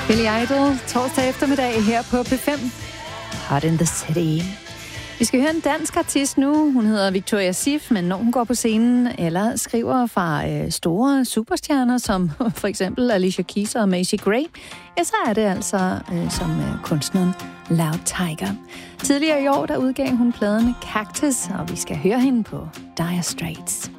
Billy Idol, torsdag eftermiddag her på P5. Hot in the City. Vi skal høre en dansk artist nu. Hun hedder Victoria Sif, men når hun går på scenen eller skriver fra store superstjerner, som for eksempel Alicia Keys og Macy Gray, ja, så er det altså som kunstneren Loud Tiger. Tidligere i år, der udgav hun pladen Cactus, og vi skal høre hende på Dire Straits.